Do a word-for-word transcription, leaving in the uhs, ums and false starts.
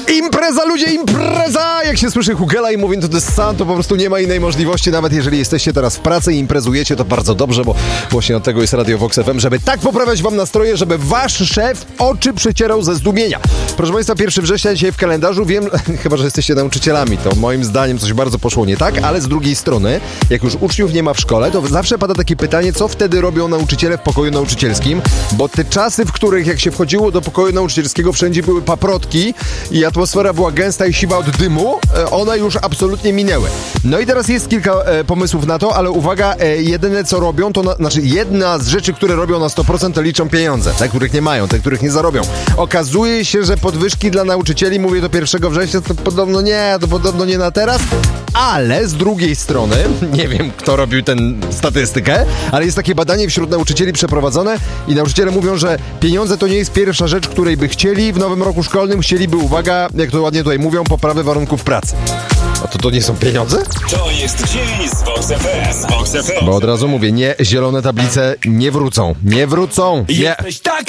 Impreza, ludzie, impreza! Jak się słyszy Hugela i Moving to the Sun, to po prostu nie ma innej możliwości. Nawet jeżeli jesteście teraz w pracy i imprezujecie, to bardzo dobrze, bo właśnie od tego jest Radio Vox F M, żeby tak poprawiać wam nastroje, żeby wasz szef oczy przecierał ze zdumienia. Proszę Państwa, pierwszego września dzisiaj w kalendarzu, wiem, chyba że jesteście nauczycielami, to moim zdaniem coś bardzo poszło nie tak, ale z drugiej strony, jak już uczniów nie ma w szkole, to zawsze pada takie pytanie, co wtedy robią nauczyciele w pokoju nauczycielskim, bo te czasy, w których jak się wchodziło do pokoju nauczycielskiego, wszędzie były paprotki i atmosfera była gęsta i siwa od dymu, one już absolutnie minęły. No i teraz jest kilka e, pomysłów na to, ale uwaga, e, jedyne co robią, to na, znaczy jedna z rzeczy, które robią na sto procent, to liczą pieniądze, te, których nie mają, te, których nie zarobią. Okazuje się, że podwyżki dla nauczycieli, mówię do pierwszego września, to podobno nie, to podobno nie na teraz, ale z drugiej strony, nie wiem kto robił tę statystykę, ale jest takie badanie wśród nauczycieli przeprowadzone i nauczyciele mówią, że pieniądze to nie jest pierwsza rzecz, której by chcieli w nowym roku szkolnym, chcieliby, uwaga, jak to ładnie tutaj mówią, poprawy warunków pracy. A to to nie są pieniądze? To jest dzień z Vox F M. Vox F M. Bo od razu mówię, nie, zielone tablice nie wrócą. Nie wrócą. Nie. Jesteś taka